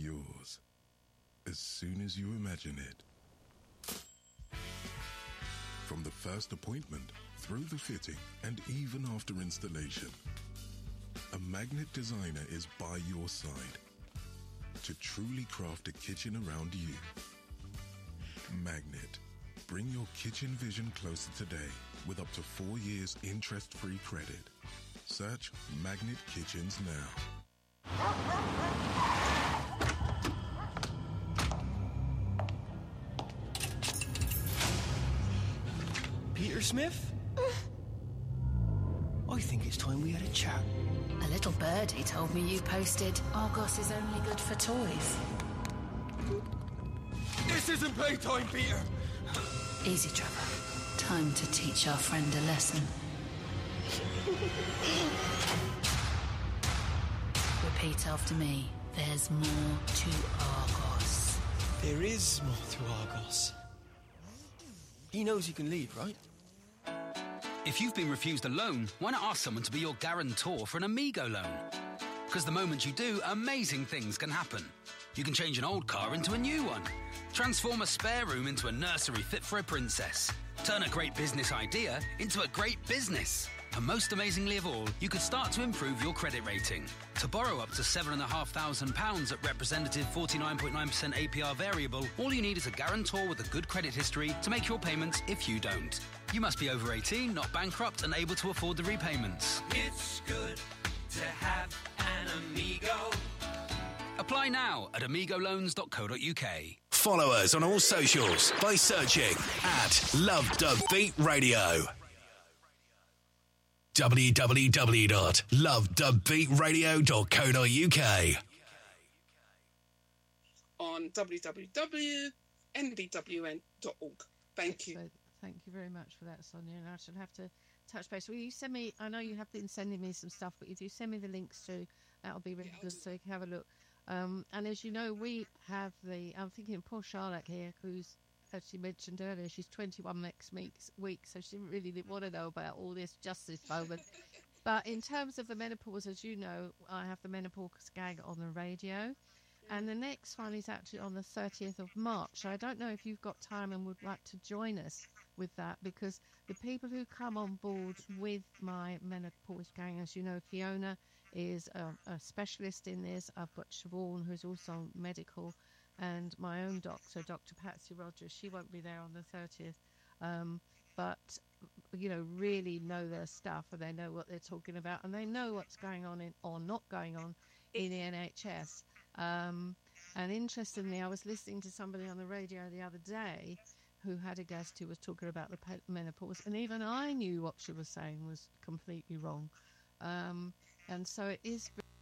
yours as soon as you imagine it. From the first appointment, through the fitting, and even after installation, a Magnet designer is by your side to truly craft a kitchen around you. Magnet. Bring your kitchen vision closer today with up to 4 years interest-free credit. Search Magnet Kitchens now. Peter Smith? I think it's time we had a chat. A little birdie told me you posted Argos is only good for toys. This isn't playtime, Peter! Easy, Trevor. Time to teach our friend a lesson. Repeat after me. There's more to Argos. There is more to Argos. He knows he can leave, right? If you've been refused a loan, why not ask someone to be your guarantor for an Amigo loan? Because the moment you do, amazing things can happen. You can change an old car into a new one. Transform a spare room into a nursery fit for a princess. Turn a great business idea into a great business. And most amazingly of all, you could start to improve your credit rating. To borrow up to £7,500 at representative 49.9% APR variable, all you need is a guarantor with a good credit history to make your payments if you don't. You must be over 18, not bankrupt, and able to afford the repayments. It's good to have an Amigo. Apply now at amigoloans.co.uk. Follow us on all socials by searching at Love Dub Beat Radio. www.lovedubbeatradio.co.uk. On www.nbwn.org. Thank you. So, thank you very much for that, Sonia. And I should have to touch base. Will you send me, I know you have been sending me some stuff, but if you send me the links too, that'll be really good so you can have a look. And as you know, we have I'm thinking of poor Charlotte here, who's, as she mentioned earlier, she's 21 next week, so she didn't really want to know about all this just this moment. But in terms of the menopause, as you know, I have the menopause gag on the radio. And the next one is actually on the 30th of March. So I don't know if you've got time and would like to join us with that, because the people who come on board with my menopause gang, as you know, Fiona is a specialist in this. I've got Siobhan, who's also medical, and my own doctor, Dr. Patsy Rogers. She won't be there on the 30th. But, you know, really know their stuff, and they know what they're talking about, and they know what's going on or not going on in the NHS. And interestingly, I was listening to somebody on the radio the other day who had a guest who was talking about the menopause, and even I knew what she was saying was completely wrong. And so it is